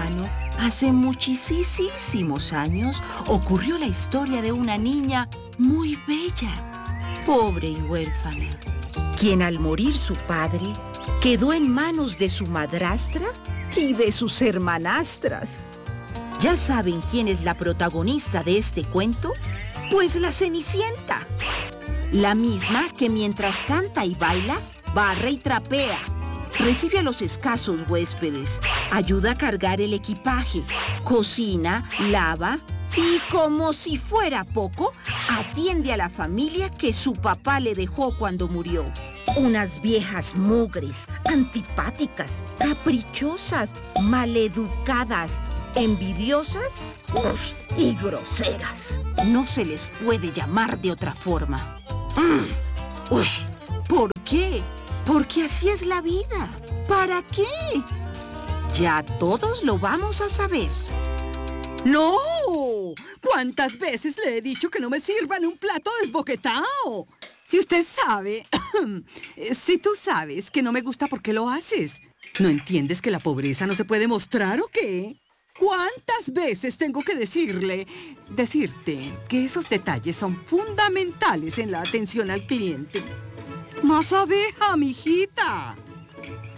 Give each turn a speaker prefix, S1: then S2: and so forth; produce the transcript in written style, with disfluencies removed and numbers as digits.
S1: lejano, hace muchísimos años, ocurrió la historia de una niña muy bella, pobre y huérfana, quien al morir su padre quedó en manos de su madrastra y de sus hermanastras. ¿Ya saben quién es la protagonista de este cuento? Pues la Cenicienta, la misma que mientras canta y baila, barre y trapea, recibe a los escasos huéspedes, ayuda a cargar el equipaje, cocina, lava y, como si fuera poco, atiende a la familia que su papá le dejó cuando murió. Unas viejas mugres, antipáticas, caprichosas, maleducadas, envidiosas y groseras. No se les puede llamar de otra forma. ¿Por qué? Porque así es la vida. ¿Para qué? Ya todos lo vamos a saber.
S2: ¡No! ¿Cuántas veces le he dicho que no me sirvan un plato desboquetado? Si usted sabe, si tú sabes que no me gusta, ¿por qué lo haces? ¿No entiendes que la pobreza no se puede mostrar o qué? ¿Cuántas veces tengo que decirte que esos detalles son fundamentales en la atención al cliente? ¡Más abeja, mijita!